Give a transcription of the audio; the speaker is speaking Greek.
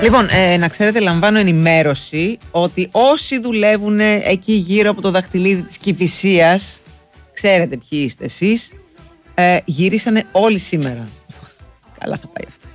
Λοιπόν, να ξέρετε, λαμβάνω ενημέρωση ότι όσοι δουλεύουν εκεί γύρω από το δαχτυλίδι της Κηφισίας, ξέρετε ποιοι είστε εσείς, γυρίσανε όλοι σήμερα. Καλά θα πάει αυτό.